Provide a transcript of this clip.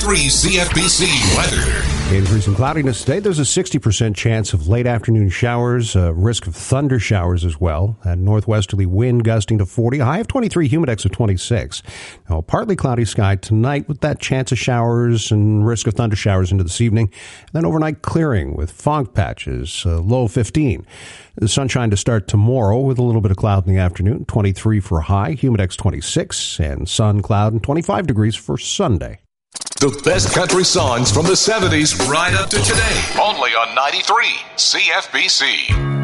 CFBC weather. Increasing cloudiness today. There's a 60% chance of late afternoon showers, risk of thunder showers as well, and northwesterly wind gusting to 40, a high of 23, humidex of 26. Now, partly cloudy sky tonight with that chance of showers and risk of thunder showers into this evening. And then overnight clearing with fog patches, low 15. The sunshine to start tomorrow with a little bit of cloud in the afternoon, 23 for a high, humidex 26, and sun, cloud, and 25 degrees for Sunday. The best country songs from the 70s right up to today. Only on 93 CFBC.